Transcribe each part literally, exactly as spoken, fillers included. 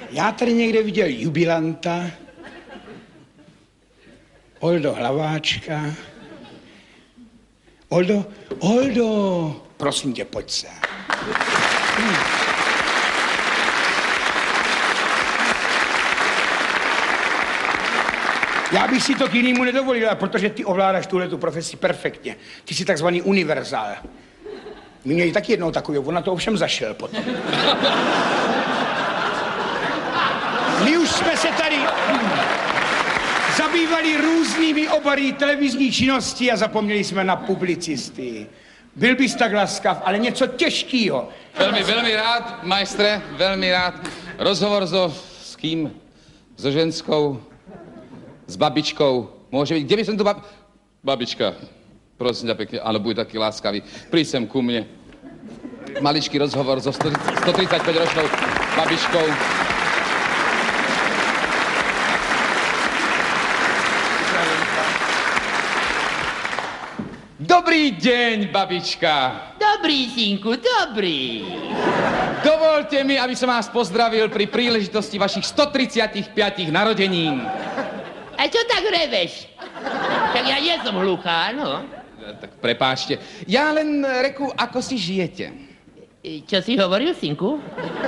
Já tady někde viděl jubilanta, Oldo Hlaváčka. Oldo, Oldo, prosím tě, pojď se. Hmm. Já bych si to k jinému nedovolila, protože ty ovládáš tuhletu profesi perfektně. Ty jsi takzvaný univerzál. My měli taky jednou takového, on na to ovšem zašel potom. My už jsme se tady zabývali různými obory televizní činnosti a zapomněli jsme na publicisty. Byl bys tak laskav, ale něco těžkýho. Velmi, velmi rád, majstre, velmi rád. Rozhovor so, s kým? So ženskou? S babičkou? Môže byť, kde by som tu bab... Babička, prosím ťa pekne, áno, buď taký láskavý. Príď sem ku mne. Maličký rozhovor so stotridsaťpäťročnou babičkou. Dobrý deň, babička. Dobrý, synku, dobrý. Dovolte mi, aby som vás pozdravil pri príležitosti vašich stotridsaťpäť narodenín. A čo tak reveš? Tak ja nie som hluchá, no. Tak prepáčte. Ja len reku, ako si žijete. Čo si hovoril, synku?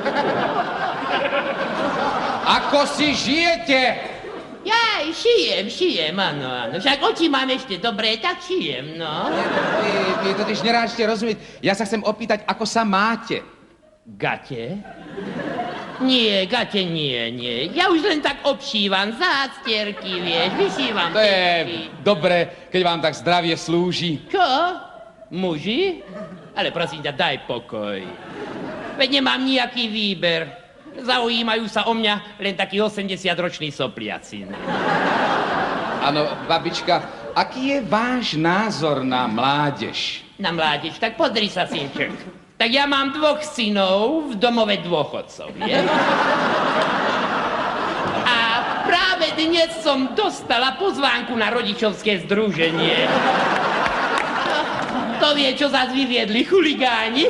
Ako si žijete? Jaj, šijem, šijem, áno, áno. Však oči mám ešte dobré, tak šijem, no. Vy, vy totiž neráčte rozumieť. Ja sa chcem opýtať, ako sa máte. Gate? Nie, gate nie, nie. Ja už len tak obšívam zástierky, vieš, vyšívam To je pečky. dobre, keď vám tak zdravie slúži. Čo? Muži? Ale prosím ťa, daj pokoj. Veď nemám nejaký výber. Zaujímajú sa o mňa len takí osemdesiatroční sopliaci. Áno, babička, aký je váš názor na mládež? Na mládež, tak podri sa, synček. Tak ja mám dvoch synov v domove dôchodcov, vieš? A práve dnes som dostala pozvánku na rodičovské združenie. To, to vie, čo zás vyviedli chuligáni.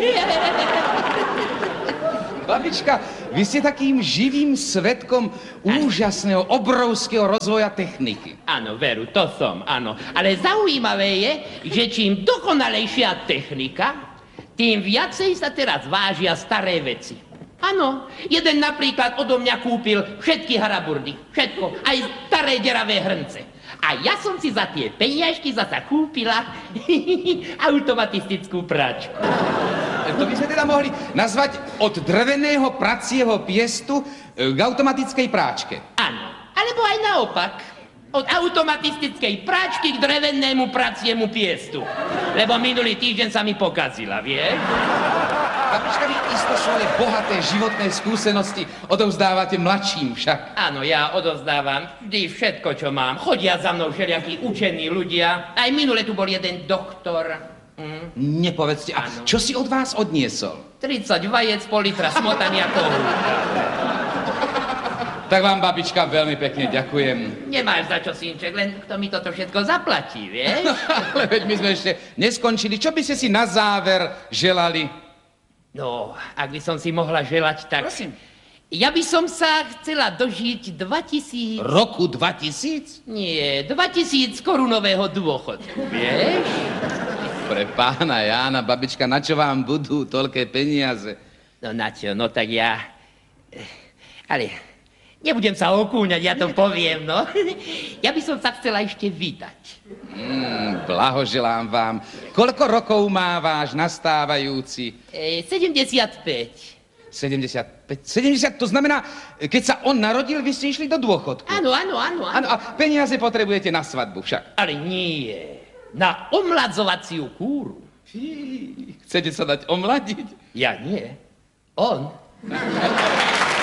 Babička, vy ste takým živým svedkom úžasného, obrovského rozvoja techniky. Áno, veru, to som, áno. Ale zaujímavé je, že čím dokonalejšia technika, tým viacej sa teraz vážia staré veci. Áno, jeden napríklad odo mňa kúpil všetky haraburdy, všetko, aj staré deravé hrnce. A ja som si za tie peniažky zasa kúpila automatistickú práčku. To by sme teda mohli nazvať od dreveného pracieho piestu k automatickej práčke. Áno, alebo aj naopak. Od automatistickej práčky k drevenému praciemu piestu. Lebo minulý týždeň sa mi pokazila, vieš? Babička, vy isto svoje bohaté životné skúsenosti odovzdávate mladším však. Áno, ja odovzdávam vždy všetko, čo mám. Chodia za mnou všelijakí učení ľudia. Aj minule tu bol jeden doktor. Hm? Nepovedzte, a čo si od vás odniesol? tridsať vajec, pol litra smotany a kohúta. Tak vám, babička, veľmi pekne ďakujem. Nemáš za čo, synček, len kto mi toto všetko zaplatí, vieš? Ale veď my sme ešte neskončili. Čo by ste si na záver želali? No, ak by som si mohla želať, tak... Prosím. Ja by som sa chcela dožiť dvatisíc... Roku dvatisíc? Nie, dvatisíc korunového dôchodku, vieš? Pre pána Jána, babička, na čo vám budú toľké peniaze? No na čo, no tak ja... Ale... Nebudem sa okúňať, ja to poviem, no. Ja by som sa chcela ešte vydať. Mm, blahoželám vám. Koľko rokov má váš nastávajúci? E, sedemdesiatpäť. sedemdesiatpäť. sedemdesiat, to znamená, keď sa on narodil, vy ste išli do dôchodku. Áno, áno, áno. Áno, a peniaze potrebujete na svadbu však. Ale nie, na omladzovaciu kúru. Fí, chcete sa dať omladiť? Ja nie, on.